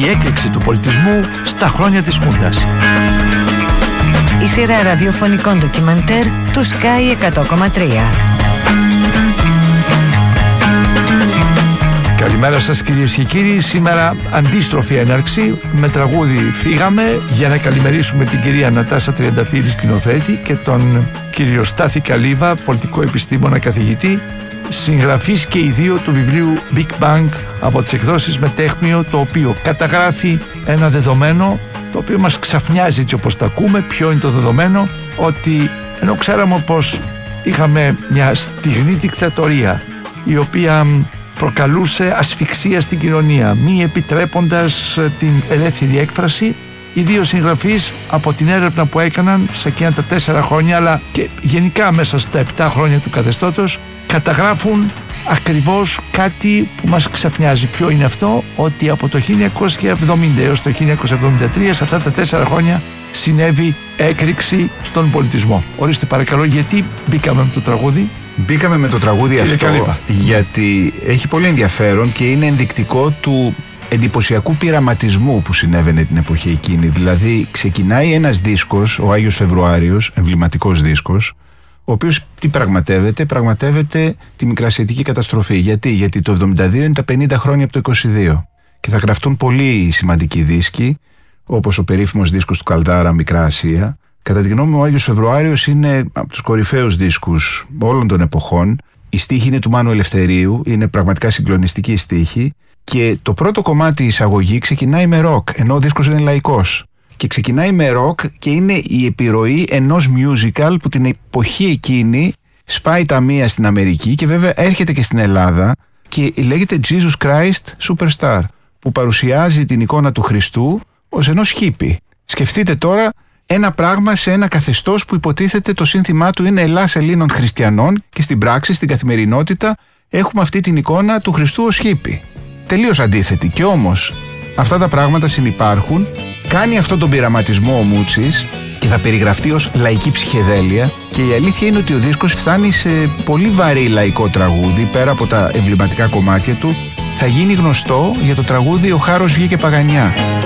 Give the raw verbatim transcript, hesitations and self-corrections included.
η έκρηξη του πολιτισμού στα χρόνια της Χούντας. Η σειρά ραδιοφωνικών ντοκιμαντέρ του Sky εκατό κόμμα τρία. Καλημέρα σας κυρίες και κύριοι. Σήμερα αντίστροφη έναρξη. Με τραγούδι φύγαμε για να καλημερίσουμε την κυρία Νατάσα Τριανταφύλλη, σκηνοθέτη, και τον κύριο Στάθη Καλίβα, πολιτικό επιστήμονα καθηγητή, συγγραφής και οι δύο του βιβλίου Big Bang από τις εκδόσεις Μετέχμιο, το οποίο καταγράφει ένα δεδομένο το οποίο μας ξαφνιάζει έτσι όπως τα ακούμε. Ποιο είναι το δεδομένο? Ότι ενώ ξέραμε πως είχαμε μια στιγνή δικτατορία η οποία προκαλούσε ασφυξία στην κοινωνία, μη επιτρέποντας την ελεύθερη έκφραση, οι δύο συγγραφείς από την έρευνα που έκαναν σε εκείνα τα τέσσερα χρόνια, αλλά και γενικά μέσα στα επτά χρόνια του καθεστώτος, καταγράφουν ακριβώς κάτι που μας ξαφνιάζει. Ποιο είναι αυτό? Ότι από το χίλια εννιακόσια εβδομήντα έως το χίλια εννιακόσια εβδομήντα τρία, σε αυτά τα τέσσερα χρόνια, συνέβη έκρηξη στον πολιτισμό. Ορίστε παρακαλώ, γιατί μπήκαμε με το τραγούδι? Μπήκαμε με το τραγούδι Κύριε αυτό Καλύπα. γιατί έχει πολύ ενδιαφέρον και είναι ενδεικτικό του εντυπωσιακού πειραματισμού που συνέβαινε την εποχή εκείνη. Δηλαδή ξεκινάει ένας δίσκος, ο Άγιος Φεβρουάριος, εμβληματικός δίσκος, ο οποίος τι πραγματεύεται? Πραγματεύεται τη Μικρασιατική καταστροφή. Γιατί? Γιατί το εβδομήντα δύο είναι τα πενήντα χρόνια από το είκοσι δύο και θα γραφτούν πολύ σημαντικοί δίσκοι, όπως ο περίφημος δίσκος του Καλδάρα, Μικρά Ασία. Κατά τη γνώμη μου, ο Άγιος Φεβρουάριος είναι από τους κορυφαίους δίσκους όλων των εποχών. Η στίχη είναι του Μάνου Ελευθερίου, είναι πραγματικά συγκλονιστική στίχη, και το πρώτο κομμάτι, η εισαγωγή, ξεκινάει με ροκ, ενώ ο δίσκος είναι λαϊκός. Και ξεκινάει με ροκ και είναι η επιρροή ενός musical που την εποχή εκείνη σπάει τα μία στην Αμερική και βέβαια έρχεται και στην Ελλάδα και λέγεται Jesus Christ Superstar, που παρουσιάζει την εικόνα του Χριστού ως ενός χίπη. Σκεφτείτε τώρα ένα πράγμα σε ένα καθεστώς που υποτίθεται το σύνθημά του είναι Ελλάς Ελλήνων Χριστιανών, και στην πράξη, στην καθημερινότητα, έχουμε αυτή την εικόνα του Χριστού ως χίπη. Τελείως αντίθετη. Και όμως αυτά τα πράγματα συνυπάρχουν. Κάνει αυτόν τον πειραματισμό ο Μούτσης και θα περιγραφτεί ως λαϊκή ψυχεδέλεια, και η αλήθεια είναι ότι ο δίσκος φτάνει σε πολύ βαρύ λαϊκό τραγούδι. Πέρα από τα εμβληματικά κομμάτια του, θα γίνει γνωστό για το τραγούδι «Ο Χάρος βγήκε Παγανιά».